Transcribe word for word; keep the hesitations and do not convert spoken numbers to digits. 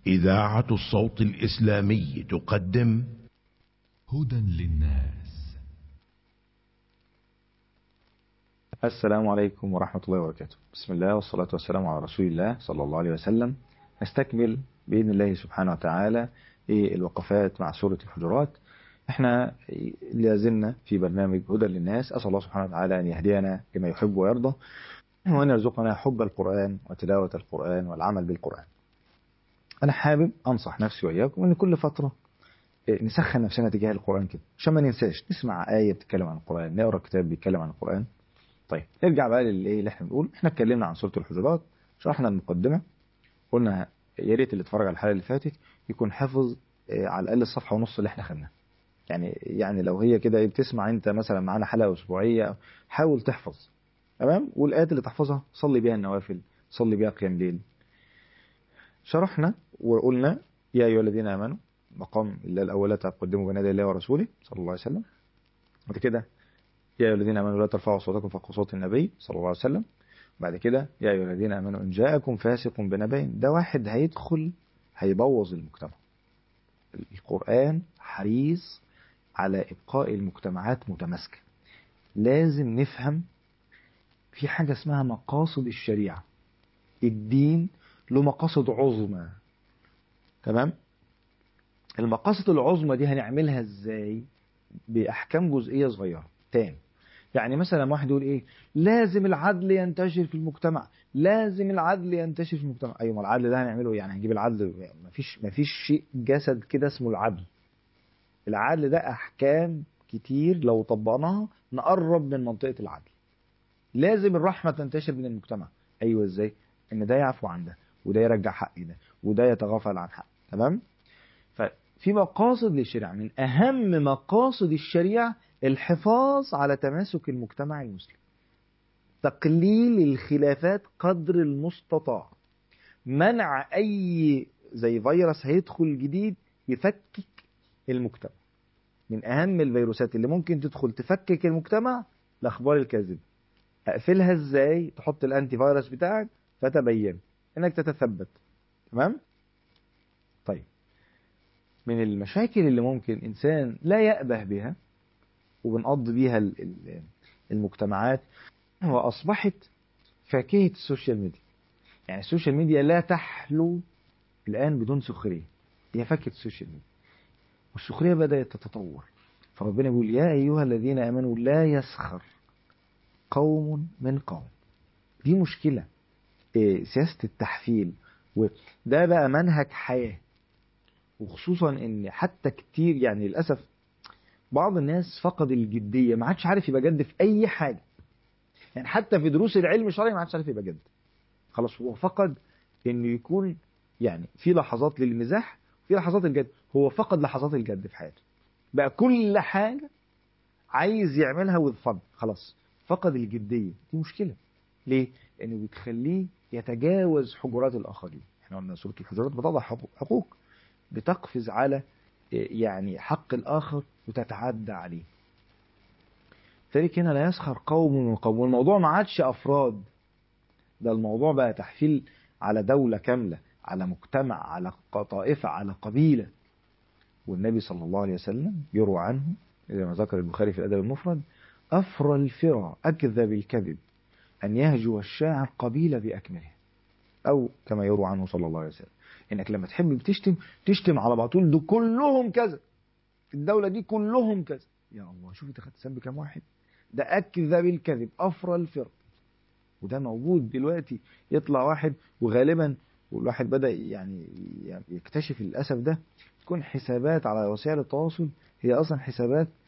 إذاعة الصوت الإسلامي تقدم هدى للناس. السلام عليكم ورحمة الله وبركاته. بسم الله والصلاة والسلام على رسول الله صلى الله عليه وسلم. نستكمل بإذن الله سبحانه وتعالى الوقفات مع سورة الحجرات. احنا لازلنا في برنامج هدى للناس. أسأل الله سبحانه وتعالى أن يهدينا لما يحب ويرضى، وأن يرزقنا حب القرآن وتلاوة القرآن والعمل بالقرآن. أنا حابب أنصح نفسي وإياكم أن كل فترة نسخن نفسنا تجاه القرآن كده عشان ما ننساش نسمع آية بتتكلم عن القرآن، نقرأ كتاب بيتكلم عن القرآن. طيب نرجع بقى للإيه اللي احنا بنقول. احنا اتكلمنا عن سورة الحجرات، شرحنا المقدمة، قلنا يا ريت اللي اتفرج على الحلقة اللي فاتت يكون حافظ على الأقل الصفحة ونص اللي احنا خدناها. يعني يعني لو هي كده بتسمع انت مثلا معانا حلقة أسبوعية، حاول تحفظ تمام، والآيات اللي تحفظها صلي بيها النوافل، صلي بيها قيام ليل. شرحنا وقلنا يا أيها الذين آمنوا، مقام الله الأول تقدموا بين يدي الله ورسوله صلى الله عليه وسلم. بعد كده يا أيها الذين آمنوا لا ترفعوا صوتكم فوق صوت النبي صلى الله عليه وسلم. بعد كده يا أيها الذين آمنوا إن جاءكم فاسق بنبأ. ده واحد هيدخل هيبوظ المجتمع. القرآن حريص على إبقاء المجتمعات متماسكة. لازم نفهم في حاجة اسمها مقاصد الشريعة. الدين له مقاصد عظمى، تمام؟ المقاصد العظمى دي هنعملها ازاي؟ بأحكام جزئية صغيرة. تاني، يعني مثلا واحد يقول ايه؟ لازم العدل ينتشر في المجتمع، لازم العدل ينتشر في المجتمع. ايوه، ما العدل ده هنعمله يعني هنجيب العدل؟ مفيش مفيش شيء جسد كده اسمه العدل. العدل ده احكام كتير لو طبقناها نقرب من منطقة العدل. لازم الرحمة تنتشر من المجتمع. ايوه ازاي؟ ان ده يعفو عن ده، وده يرجع حق ده، وده يتغافل عن حق. تمام؟ ففي مقاصد للشريعة. من اهم مقاصد الشريعة الحفاظ على تماسك المجتمع المسلم، تقليل الخلافات قدر المستطاع، منع اي زي فيروس هيدخل جديد يفكك المجتمع. من اهم الفيروسات اللي ممكن تدخل تفكك المجتمع الاخبار الكاذبة. اقفلها ازاي؟ تحط الانتي فيروس بتاعك فتبين انك تتثبت. تمام؟ طيب، من المشاكل اللي ممكن انسان لا يأبه بها وبنقضي بيها المجتمعات هو اصبحت فاكهة السوشيال ميديا. يعني السوشيال ميديا لا تحلو الان بدون سخرية. هي فاكهة السوشيال ميديا، والسخرية بدأت تتطور. فربنا يقول يا ايها الذين امنوا لا يسخر قوم من قوم. دي مشكلة. إيه سياسة التحفيل، وده بقى منهج حياة. وخصوصا ان حتى كتير يعني للأسف بعض الناس فقد الجدية، ما عادش عارف يبقى جد في اي حاجة. يعني حتى في دروس العلم الشرعي ما عادش عارف يبقى جد. خلاص هو فقد انه يكون يعني في لحظات للمزاح، في لحظات الجد. هو فقد لحظات الجد في حياته. بقى كل حاجة عايز يعملها with fun. خلاص فقد الجدية. دي مشكلة. ليه؟ لأنه بتخليه يتجاوز حجرات الآخرين. احنا قلنا سورة الحجرات بتضع حقوق، بتقفز على يعني حق الآخر وتتعدى عليه. ذلك هنا لا يسخر قوم من قوم. والموضوع ما عادش أفراد، ده الموضوع بقى تحفيل على دولة كاملة، على مجتمع، على طائفة، على قبيلة. والنبي صلى الله عليه وسلم يروى عنه إذا ما ذكر البخاري في الأدب المفرد: أفرى الفرى أكذب الكذب أن يهجو الشاعر قبيلة بأكمله. أو كما يروى عنه صلى الله عليه وسلم إنك لما تحب بتشتم تشتم على بعض، تقول ده كلهم كذا، الدولة دي كلهم كذا. يا الله، شوف انت خدت سب كام واحد. ده أكذب الكذب، أفرى الفرى. وده موجود دلوقتي. يطلع واحد، وغالبا والواحد بدأ يعني يكتشف للأسف ده، تكون حسابات على وسائل التواصل هي أصلا حسابات